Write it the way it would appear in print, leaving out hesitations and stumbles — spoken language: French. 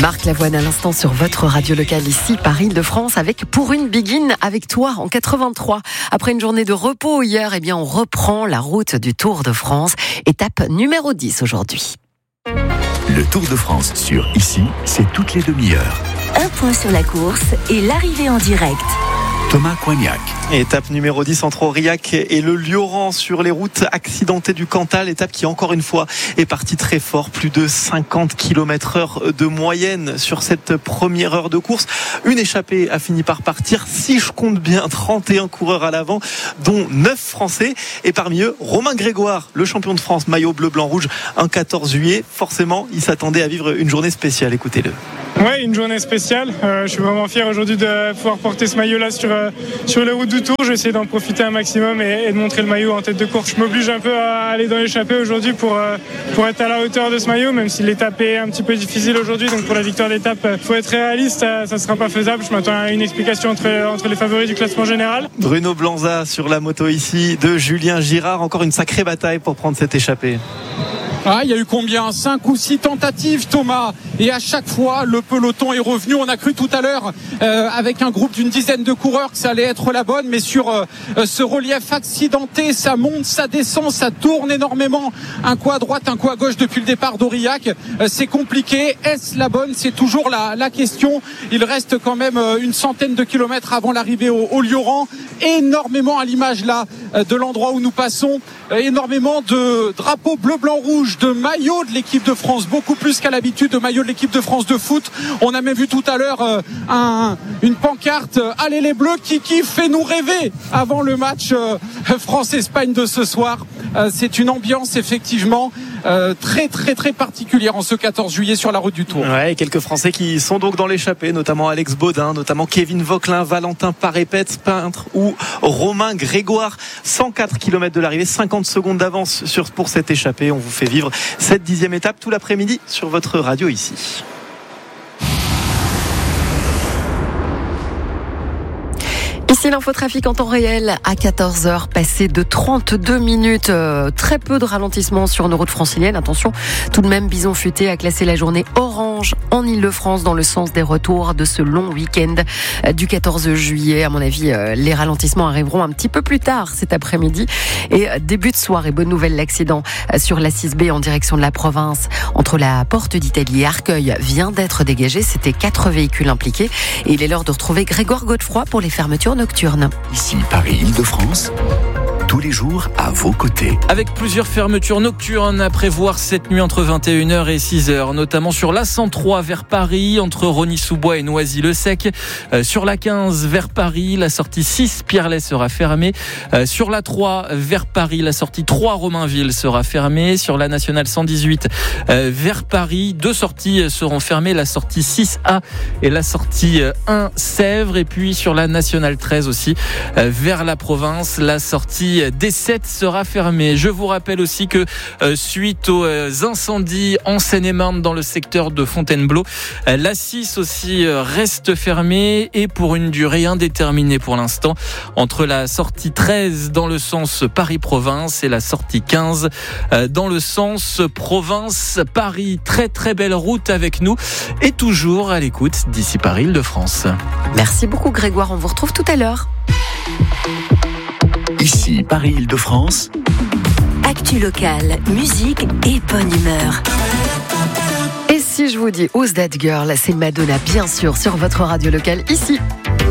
Marc Lavoine à l'instant sur votre radio locale ici, Paris-Île-de-France, avec Pour une Begin avec toi en 83. Après une journée de repos hier, on reprend la route du Tour de France. Étape numéro 10 aujourd'hui. Le Tour de France sur Ici, c'est toutes les demi-heures. Un point sur la course et l'arrivée en direct. Thomas Coignac. Étape numéro 10 entre Aurillac et le Lioran sur les routes accidentées du Cantal. Étape qui encore une fois est partie très fort. Plus de 50 km/h de moyenne sur cette première heure de course. Une échappée a fini par partir. Si je compte bien, 31 coureurs à l'avant, dont 9 Français. Et parmi eux, Romain Grégoire, le champion de France, maillot bleu, blanc, rouge, un 14 juillet. Forcément, il s'attendait à vivre une journée spéciale. Écoutez-le. Ouais, une journée spéciale. Je suis vraiment fier aujourd'hui de pouvoir porter ce maillot-là sur les routes du Tour. Je vais essayer d'en profiter un maximum et de montrer le maillot en tête de course. Je m'oblige un peu à aller dans l'échappée aujourd'hui pour être à la hauteur de ce maillot, même si l'étape est un petit peu difficile aujourd'hui. Donc pour la victoire d'étape, il faut être réaliste, ça ne sera pas faisable. Je m'attends à une explication entre les favoris du classement général. Bruno Blanza sur la moto ici de Julien Girard. Encore une sacrée bataille pour prendre cette échappée. Il y a eu combien 5 ou 6 tentatives, Thomas, et à chaque fois le peloton est revenu. On a cru tout à l'heure avec un groupe d'une dizaine de coureurs que ça allait être la bonne, mais sur ce relief accidenté, ça monte, ça descend, ça tourne énormément, un coup à droite, un coup à gauche depuis le départ d'Aurillac. C'est compliqué. Est-ce la bonne? C'est toujours la question. Il reste quand même une centaine de kilomètres avant l'arrivée au Lioran. Énormément à l'image là de l'endroit où nous passons, énormément de drapeaux bleu, blanc, rouge, de maillots de l'équipe de France, beaucoup plus qu'à l'habitude, de maillots de l'équipe de France de foot. On a même vu tout à l'heure une pancarte Allez les Bleus qui fait nous rêver avant le match France-Espagne de ce soir. C'est une ambiance effectivement très très très particulière en ce 14 juillet sur la route du Tour. Ouais, et quelques Français qui sont donc dans l'échappée, notamment Alex Baudin, notamment Kevin Vauquelin, Valentin Parépet, peintre, ou Romain Grégoire. 104 km de l'arrivée, 50 secondes d'avance pour cette échappée. On vous fait vivre cette 10e étape tout l'après-midi sur votre radio ici. Ici l'infotrafic en temps réel à 14h, passé de 32 minutes. Très peu de ralentissement sur nos routes franciliennes. Attention, tout de même, Bison Futé a classé la journée orange en Île-de-France dans le sens des retours de ce long week-end du 14 juillet. À mon avis, les ralentissements arriveront un petit peu plus tard cet après-midi. Et début de soirée, bonne nouvelle, l'accident sur la 6B en direction de la province entre la Porte d'Italie et Arcueil vient d'être dégagé. C'était 4 véhicules impliqués. Et il est l'heure de retrouver Grégoire Godefroy pour les fermetures nocturnes. Ici, Paris-Île-de-France, tous les jours à vos côtés. Avec plusieurs fermetures nocturnes à prévoir cette nuit entre 21h et 6h, notamment sur la 103 vers Paris, entre Rosny-sous-Bois et Noisy-le-Sec. Sur la 15 vers Paris, la sortie 6 Pierrelet sera fermée. Sur la 3 vers Paris, la sortie 3 Romainville sera fermée. Sur la nationale 118 vers Paris, 2 sorties seront fermées, la sortie 6A et la sortie 1 Sèvres. Et puis sur la nationale 13 aussi, vers la province, la sortie D7 sera fermée. Je vous rappelle aussi que suite aux incendies en Seine-et-Marne dans le secteur de Fontainebleau, la 6 aussi reste fermée et pour une durée indéterminée pour l'instant entre la sortie 13 dans le sens Paris-Province et la sortie 15 dans le sens Province-Paris. Très très belle route avec nous et toujours à l'écoute d'ici Paris-Île-de-France. Merci beaucoup Grégoire, on vous retrouve tout à l'heure. Ici, Paris-Île-de-France. Actu locale, musique et bonne humeur. Et si je vous dis Who's That Girl, c'est Madonna bien sûr sur votre radio locale ici.